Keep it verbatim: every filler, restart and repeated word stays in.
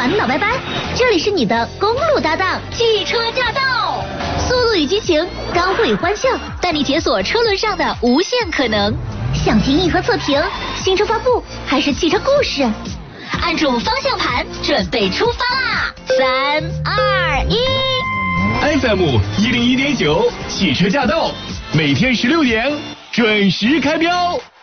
烦恼拜拜，这里是你的公路搭档汽车驾到，速度与激情，干货与欢笑，带你解锁车轮上的无限可能。想听硬核测评、新车发布还是汽车故事？按住方向盘，准备出发啦！三二一 ，F M 一零一点九，汽车驾到，每天十六点准时开标。